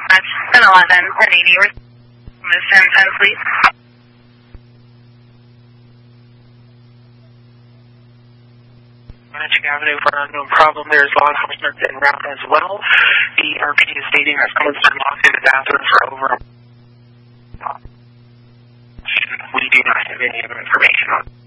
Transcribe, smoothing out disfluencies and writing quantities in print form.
1011, 1080, Miss 1010, please. Greenwich Avenue for an unknown problem. There is law enforcement en route as well. The RP is stating that someone's been locked in the bathroom for over a month. We do not have any other information on it.